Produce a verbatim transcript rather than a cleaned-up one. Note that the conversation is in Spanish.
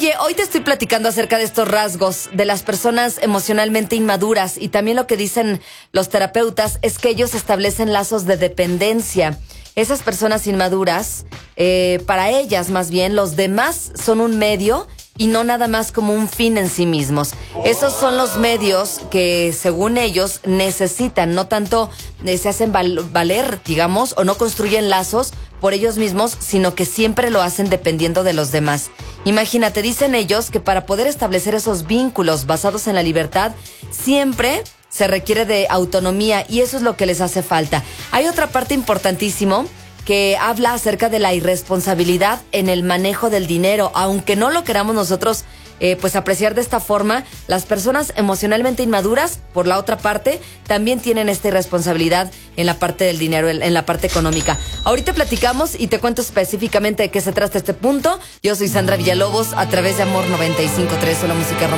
Oye, hoy te estoy platicando acerca de estos rasgos de las personas emocionalmente inmaduras, y también lo que dicen los terapeutas es que ellos establecen lazos de dependencia. Esas personas inmaduras, eh, para ellas más bien, los demás son un medio y no nada más como un fin en sí mismos. Esos son los medios que, según ellos, necesitan, no tanto eh, se hacen val- valer, digamos, o no construyen lazos por ellos mismos, sino que siempre lo hacen dependiendo de los demás. Imagínate, dicen ellos que para poder establecer esos vínculos basados en la libertad, siempre se requiere de autonomía, y eso es lo que les hace falta. Hay otra parte importantísima que habla acerca de la irresponsabilidad en el manejo del dinero. Aunque no lo queramos nosotros eh, pues apreciar de esta forma, las personas emocionalmente inmaduras, por la otra parte, también tienen esta irresponsabilidad en la parte del dinero, en, en la parte económica. Ahorita platicamos y te cuento específicamente de qué se trata este punto. Yo soy Sandra Villalobos, a través de Amor noventa y cinco punto tres, una música romántica.